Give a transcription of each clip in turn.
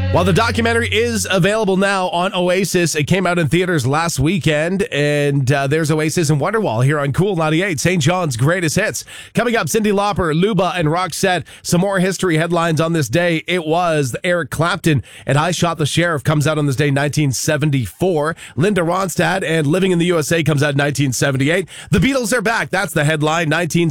Well, the documentary is available now on Oasis. It came out in theaters last weekend, and there's Oasis and Wonderwall here on Cool 98, St. John's greatest hits. Coming up, Cyndi Lauper, Luba, and Roxette. Some more history headlines on this day. It was Eric Clapton and I Shot the Sheriff comes out on this day, 1974. Linda Ronstadt and Living in the USA comes out in 1978. The Beatles are back. That's the headline,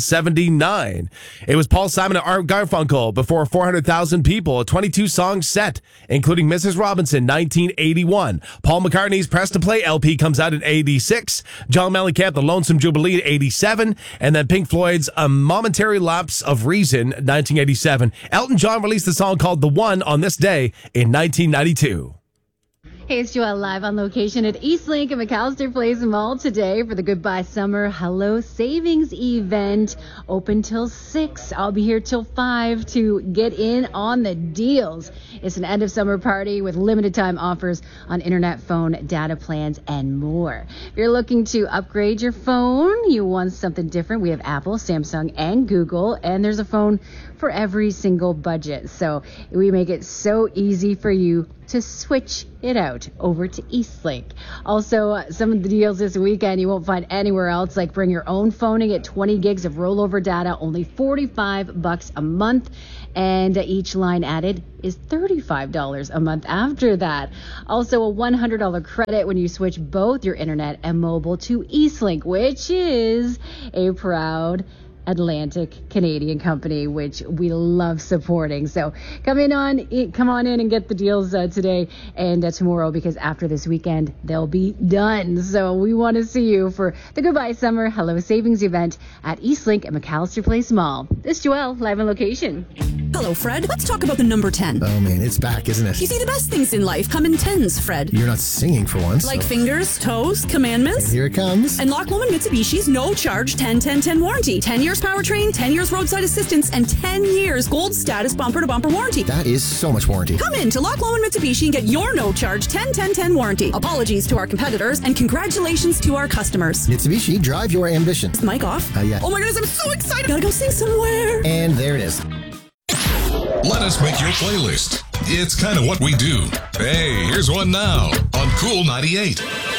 1979. It was Paul Simon and Art Garfunkel before 400,000 people, a 22-song set, including Mrs. Robinson, 1981. Paul McCartney's Press to Play LP comes out in 86. John Mellencamp, The Lonesome Jubilee, 87. And then Pink Floyd's A Momentary Lapse of Reason, 1987. Elton John released a song called The One on this day in 1992. Hey, it's Joelle live on location at Eastlink at McAllister Place Mall today for the Goodbye Summer Hello Savings event. Open till 6. I'll be here till 5 to get in on the deals. It's an end of summer party with limited time offers on internet, phone, data plans, and more. If you're looking to upgrade your phone, you want something different, we have Apple, Samsung, and Google, and there's a phone for every single budget. So we make it so easy for you to switch it out over to Eastlink. Also, some of the deals this weekend you won't find anywhere else, like bring your own phone and get 20 gigs of rollover data, only $45 a month, and each line added is $35 a month after that. Also, a $100 credit when you switch both your internet and mobile to Eastlink, which is a proud Atlantic Canadian company, which we love supporting. So come on in and get the deals today and tomorrow, because after this weekend they'll be done. So we want to see you for the Goodbye Summer Hello Savings event at Eastlink at McAllister Place Mall. This is Joelle, live on location. Hello, Fred. Let's talk about the number 10. Oh, man, it's back, isn't it? You see, the best things in life come in tens, Fred. You're not singing for once. Like fingers, toes, commandments. And here it comes. And Lockwoman Mitsubishi's no-charge 10-10-10 warranty. 10 years powertrain, 10 years roadside assistance, and 10 years gold status bumper-to-bumper warranty. That is so much warranty. Come in to Lockwoman Mitsubishi and get your no-charge 10-10-10 warranty. Apologies to our competitors, and congratulations to our customers. Mitsubishi, drive your ambition. Is the mic off? Yeah. Oh my goodness, I'm so excited. Gotta go sing somewhere. And there it is. Let us make your playlist. It's kind of what we do. Hey, here's one now on Cool 98.